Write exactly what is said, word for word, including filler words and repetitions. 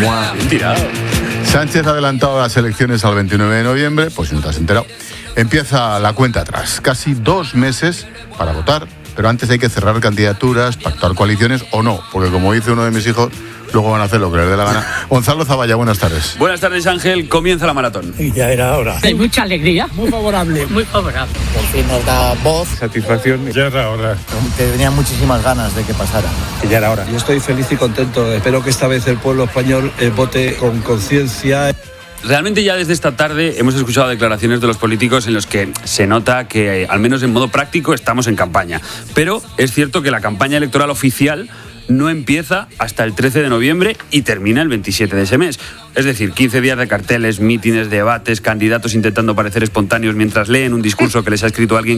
Mentira. Sánchez ha adelantado las elecciones al veintinueve de noviembre, pues si no te has enterado. Empieza la cuenta atrás, casi dos meses para votar, pero antes hay que cerrar candidaturas, pactar coaliciones o no, porque como dice uno de mis hijos, luego van a hacer lo que les dé la gana. Gonzalo Zavalla, buenas tardes. Buenas tardes, Ángel. Comienza la maratón. Y ya era hora. Hay mucha alegría. Muy favorable. Muy favorable. Por fin nos da voz. Satisfacción. Ya era hora. Tenía muchísimas ganas de que pasara. Y ya era hora. Yo estoy feliz y contento. Espero que esta vez el pueblo español eh, vote con conciencia. Realmente ya desde esta tarde hemos escuchado declaraciones de los políticos en los que se nota que, al menos en modo práctico, estamos en campaña. Pero es cierto que la campaña electoral oficial no empieza hasta el trece de noviembre y termina el veintisiete de ese mes. Es decir, quince días de carteles, mítines, debates, candidatos intentando parecer espontáneos mientras leen un discurso que les ha escrito alguien